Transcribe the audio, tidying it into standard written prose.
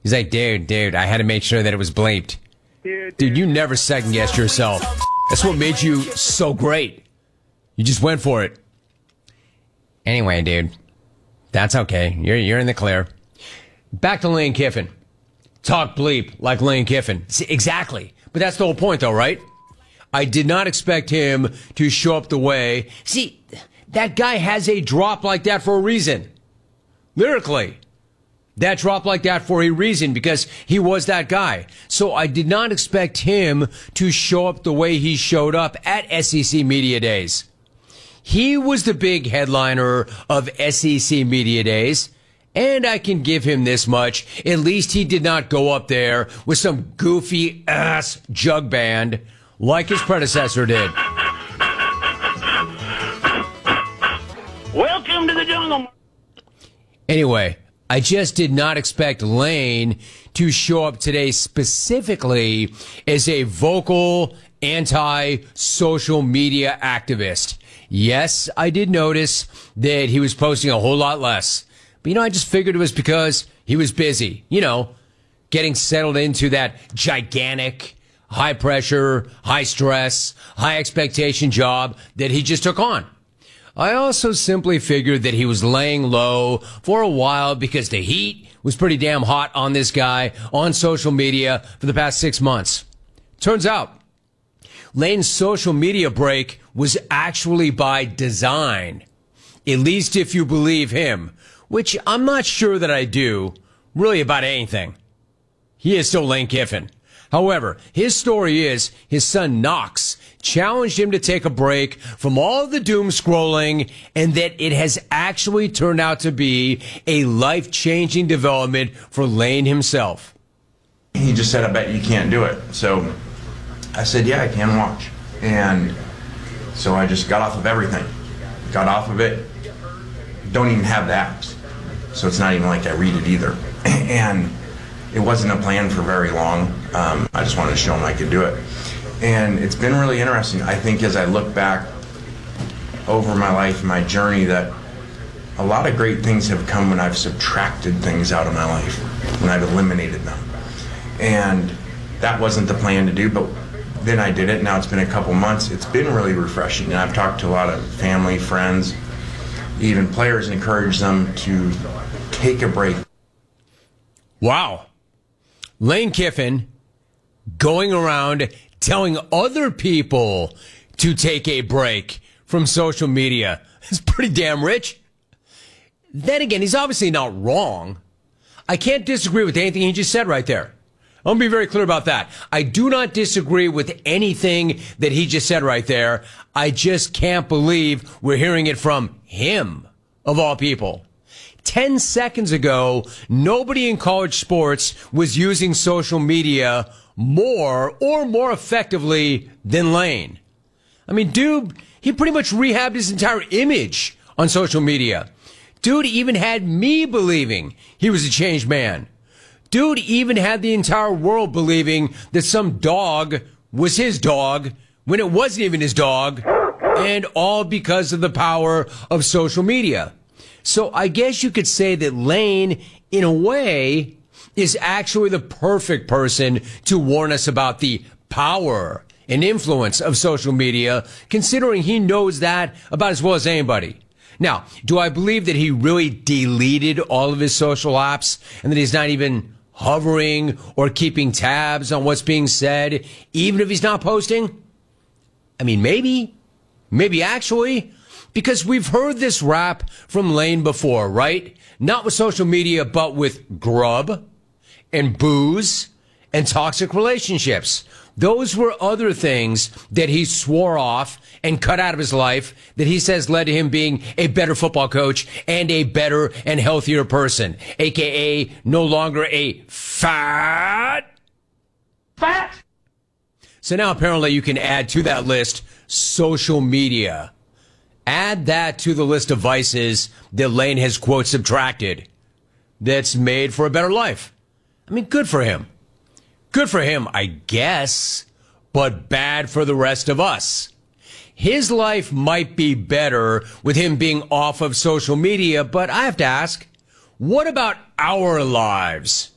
He's like, dude, I had to make sure that it was bleeped. Dude, you never second-guessed yourself. That's what made you so great. You just went for it. Anyway, dude, that's okay. You're in the clear. Back to Lane Kiffin. Talk bleep like Lane Kiffin. See, exactly. But that's the whole point, though, right? I did not expect him to show up the way. See, that guy has a drop like that for a reason. Lyrically. That drop like that for a reason, because he was that guy. So I did not expect him to show up the way he showed up at SEC Media Days. He was the big headliner of SEC Media Days, and I can give him this much. At least he did not go up there with some goofy ass jug band like his predecessor did. Welcome to the jungle. Anyway, I just did not expect Lane to show up today specifically as a vocal anti-social media activist. Yes, I did notice that he was posting a whole lot less. But, I just figured it was because he was busy, getting settled into that gigantic, high-pressure, high-stress, high-expectation job that he just took on. I also simply figured that he was laying low for a while because the heat was pretty damn hot on this guy on social media for the past 6 months. Turns out, Lane's social media break was actually by design. At least if you believe him, which I'm not sure that I do, really about anything. He is still Lane Kiffin. However, his story is his son Knox challenged him to take a break from all the doom scrolling, and that it has actually turned out to be a life-changing development for Lane himself. He just said, I bet you can't do it. So I said, yeah, I can watch. And so I just got off of everything. Got off of it. Don't even have the apps. So it's not even like I read it either. And it wasn't a plan for very long. I just wanted to show him I could do it. And it's been really interesting. I think as I look back over my life, my journey, that a lot of great things have come when I've subtracted things out of my life, when I've eliminated them. And that wasn't the plan to do, but then I did it. Now it's been a couple months. It's been really refreshing. And I've talked to a lot of family, friends, even players, and encouraged them to take a break. Wow. Lane Kiffin going around telling other people to take a break from social media. It's pretty damn rich. Then again, he's obviously not wrong. I can't disagree with anything he just said right there. I'm going to be very clear about that. I do not disagree with anything that he just said right there. I just can't believe we're hearing it from him, of all people. 10 seconds ago, nobody in college sports was using social media more effectively than Lane. I mean, dude, he pretty much rehabbed his entire image on social media. Dude even had me believing he was a changed man. Dude even had the entire world believing that some dog was his dog when it wasn't even his dog, and all because of the power of social media. So I guess you could say that Lane, in a way, is actually the perfect person to warn us about the power and influence of social media, considering he knows that about as well as anybody. Now, do I believe that he really deleted all of his social apps and that he's not even hovering or keeping tabs on what's being said, even if he's not posting? I mean, maybe actually, because we've heard this rap from Lane before, right? Not with social media, but with grub and booze and toxic relationships. Those were other things that he swore off and cut out of his life that he says led to him being a better football coach and a better and healthier person, aka no longer a fat. So now apparently you can add to that list social media. Add that to the list of vices that Lane has, quote, subtracted that's made for a better life. I mean, good for him. Good for him, I guess, but bad for the rest of us. His life might be better with him being off of social media, but I have to ask, what about our lives?